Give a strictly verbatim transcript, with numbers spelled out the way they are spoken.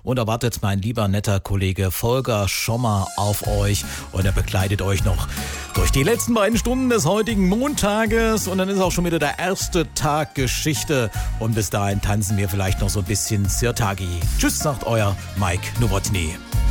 und da wartet mein lieber netter Kollege Volker Schommer auf euch und er begleitet euch noch durch die letzten beiden Stunden des heutigen Montages und dann ist auch schon wieder der erste Tag Geschichte und bis dahin tanzen wir vielleicht noch so ein bisschen Sirtagi. Tschüss, sagt euer Mike Nowotny.